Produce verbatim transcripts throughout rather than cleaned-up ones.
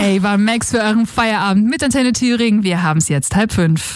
Ava Max für euren Feierabend mit Antenne Thüringen. Wir haben es jetzt halb fünf.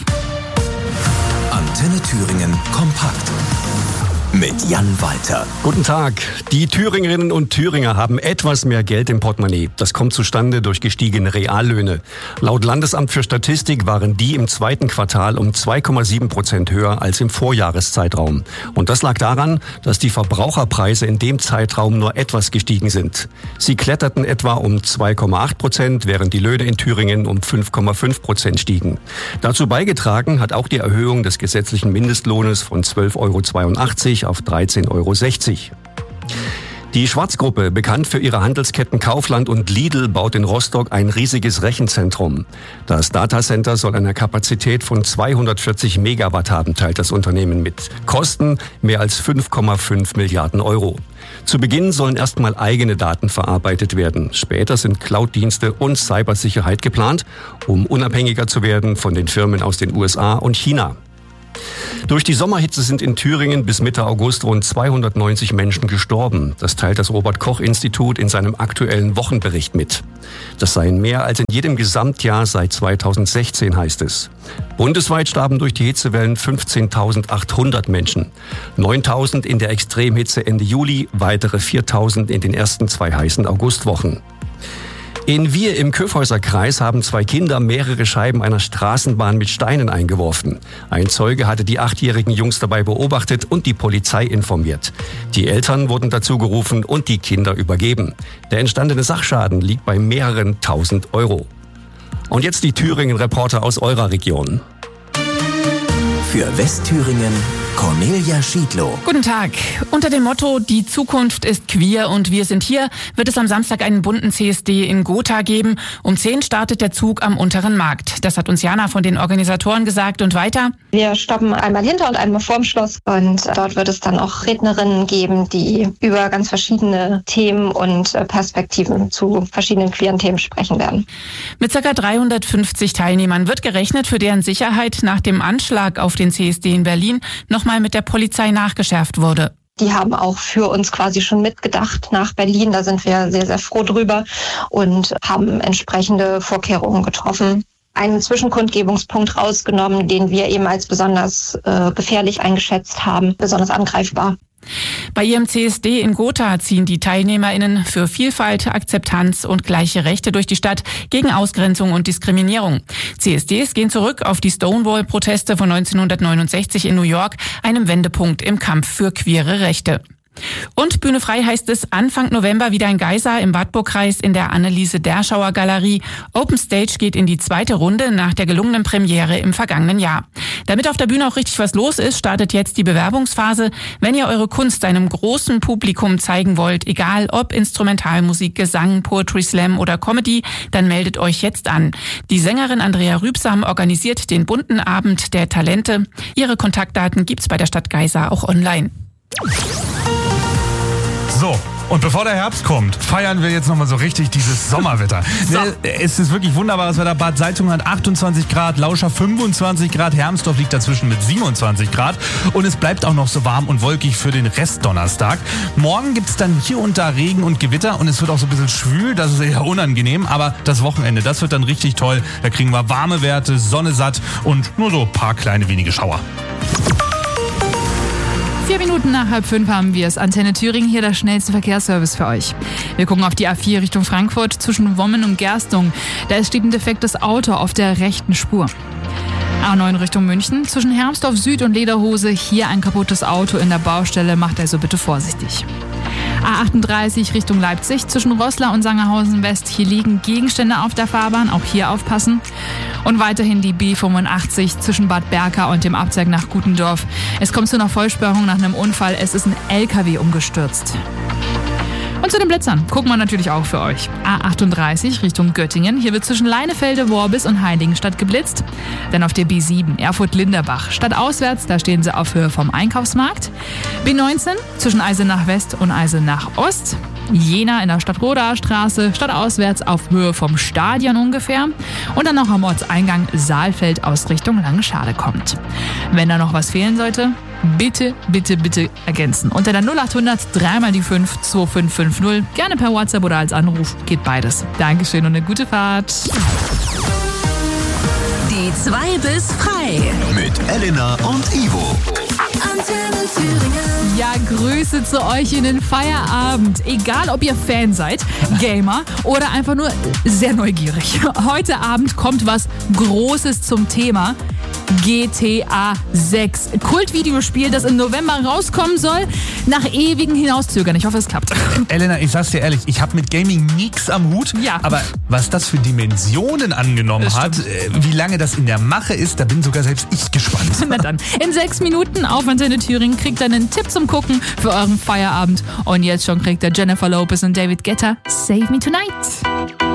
Antenne Thüringen kompakt. Mit Jan Walter. Guten Tag. Die Thüringerinnen und Thüringer haben etwas mehr Geld im Portemonnaie. Das kommt zustande durch gestiegene Reallöhne. Laut Landesamt für Statistik waren die im zweiten Quartal um zwei Komma sieben Prozent höher als im Vorjahreszeitraum. Und das lag daran, dass die Verbraucherpreise in dem Zeitraum nur etwas gestiegen sind. Sie kletterten etwa um zwei Komma acht Prozent, während die Löhne in Thüringen um fünf Komma fünf Prozent stiegen. Dazu beigetragen hat auch die Erhöhung des gesetzlichen Mindestlohnes von zwölf Komma zweiundachtzig Euro auf dreizehn Komma sechzig Euro. Die Schwarz-Gruppe, bekannt für ihre Handelsketten Kaufland und Lidl, baut in Rostock ein riesiges Rechenzentrum. Das Datacenter soll eine Kapazität von zweihundertvierzig Megawatt haben, teilt das Unternehmen mit. Kosten mehr als fünf Komma fünf Milliarden Euro. Zu Beginn sollen erstmal eigene Daten verarbeitet werden. Später sind Cloud-Dienste und Cybersicherheit geplant, um unabhängiger zu werden von den Firmen aus den U S A und China. Durch die Sommerhitze sind in Thüringen bis Mitte August rund zweihundertneunzig Menschen gestorben. Das teilt das Robert-Koch-Institut in seinem aktuellen Wochenbericht mit. Das seien mehr als in jedem Gesamtjahr seit zweitausendsechzehn, heißt es. Bundesweit starben durch die Hitzewellen fünfzehntausendachthundert Menschen. neuntausend in der Extremhitze Ende Juli, weitere viertausend in den ersten zwei heißen Augustwochen. In Wir im Kyffhäuser-Kreis haben zwei Kinder mehrere Scheiben einer Straßenbahn mit Steinen eingeworfen. Ein Zeuge hatte die achtjährigen Jungs dabei beobachtet und die Polizei informiert. Die Eltern wurden dazu gerufen und die Kinder übergeben. Der entstandene Sachschaden liegt bei mehreren tausend Euro. Und jetzt die Thüringen-Reporter aus eurer Region. Für Westthüringen Cornelia Schiedlow. Guten Tag. Unter dem Motto Die Zukunft ist queer und wir sind hier wird es am Samstag einen bunten C S D in Gotha geben. Um zehn startet der Zug am Unteren Markt. Das hat uns Jana von den Organisatoren gesagt und weiter. Wir stoppen einmal hinter und einmal vorm Schloss und dort wird es dann auch Rednerinnen geben, die über ganz verschiedene Themen und Perspektiven zu verschiedenen queeren Themen sprechen werden. Mit ca. dreihundertfünfzig Teilnehmern wird gerechnet, für deren Sicherheit nach dem Anschlag auf den C S D in Berlin noch mal mit der Polizei nachgeschärft wurde. Die haben auch für uns quasi schon mitgedacht nach Berlin. Da sind wir sehr, sehr froh drüber und haben entsprechende Vorkehrungen getroffen. Einen Zwischenkundgebungspunkt rausgenommen, den wir eben als besonders äh, gefährlich eingeschätzt haben, besonders angreifbar. Bei ihrem C S D in Gotha ziehen die TeilnehmerInnen für Vielfalt, Akzeptanz und gleiche Rechte durch die Stadt gegen Ausgrenzung und Diskriminierung. C S Ds gehen zurück auf die Stonewall-Proteste von neunzehnhundertneunundsechzig in New York, einem Wendepunkt im Kampf für queere Rechte. Und Bühne frei heißt es Anfang November wieder in Geisa im Wartburgkreis in der Anneliese-Derschauer Galerie. Open Stage geht in die zweite Runde nach der gelungenen Premiere im vergangenen Jahr. Damit auf der Bühne auch richtig was los ist, startet jetzt die Bewerbungsphase. Wenn ihr eure Kunst einem großen Publikum zeigen wollt, egal ob Instrumentalmusik, Gesang, Poetry Slam oder Comedy, dann meldet euch jetzt an. Die Sängerin Andrea Rübsam organisiert den bunten Abend der Talente. Ihre Kontaktdaten gibt's bei der Stadt Geisa auch online. So, und bevor der Herbst kommt, feiern wir jetzt nochmal so richtig dieses Sommerwetter. So. Es ist wirklich wunderbares Wetter. Bad Salzungen hat achtundzwanzig Grad, Lauscher fünfundzwanzig Grad, Hermsdorf liegt dazwischen mit siebenundzwanzig Grad und es bleibt auch noch so warm und wolkig für den Rest Donnerstag. Morgen gibt es dann hier und da Regen und Gewitter und es wird auch so ein bisschen schwül, das ist eher unangenehm, aber das Wochenende, das wird dann richtig toll. Da kriegen wir warme Werte, Sonne satt und nur so ein paar kleine wenige Schauer. Vier Minuten nach halb fünf haben wir es. Antenne Thüringen, hier der schnellste Verkehrsservice für euch. Wir gucken auf die A vier Richtung Frankfurt zwischen Wommen und Gerstung. Da steht ein defektes Auto auf der rechten Spur. A neun Richtung München zwischen Hermsdorf Süd und Lederhose. Hier ein kaputtes Auto in der Baustelle. Macht also bitte vorsichtig. A achtunddreißig Richtung Leipzig zwischen Roßla und Sangerhausen West. Hier liegen Gegenstände auf der Fahrbahn, auch hier aufpassen. Und weiterhin die B fünfundachtzig zwischen Bad Berka und dem Abzweig nach Gutendorf. Es kommt zu einer Vollsperrung nach einem Unfall. Es ist ein L K W umgestürzt. Und zu den Blitzern gucken wir natürlich auch für euch. A achtunddreißig Richtung Göttingen. Hier wird zwischen Leinefelde, Worbis und Heiligenstadt geblitzt. Dann auf der B sieben Erfurt-Linderbach. Stadtauswärts, da stehen sie auf Höhe vom Einkaufsmarkt. B neunzehn zwischen Eisenach West und Eisenach Ost. Jena in der Stadtrodaer Straße, stadtauswärts auf Höhe vom Stadion ungefähr. Und dann noch am Ortseingang Saalfeld aus Richtung Langenschale kommt. Wenn da noch was fehlen sollte, bitte, bitte, bitte ergänzen. Unter der null achthundert dreimal die fünf zwei fünf fünf null. Gerne per WhatsApp oder als Anruf. Geht beides. Dankeschön und eine gute Fahrt. Die zwei bis frei. Mit Elena und Ivo. Antenne Thüringen. Ja, Grüße zu euch in den Feierabend. Egal, ob ihr Fan seid, Gamer oder einfach nur sehr neugierig. Heute Abend kommt was Großes zum Thema. G T A sechs. Kultvideospiel, das im November rauskommen soll, nach ewigen Hinauszögern. Ich hoffe, es klappt. Elena, ich sag's dir ehrlich, ich habe mit Gaming nichts am Hut. Ja. Aber was das für Dimensionen angenommen Das hat, äh, wie lange das in der Mache ist, da bin sogar selbst ich gespannt. Na dann, in sechs Minuten auf Antenne Thüringen kriegt ihr einen Tipp zum Gucken für euren Feierabend. Und jetzt schon kriegt ihr Jennifer Lopez und David Guetta Save Me Tonight.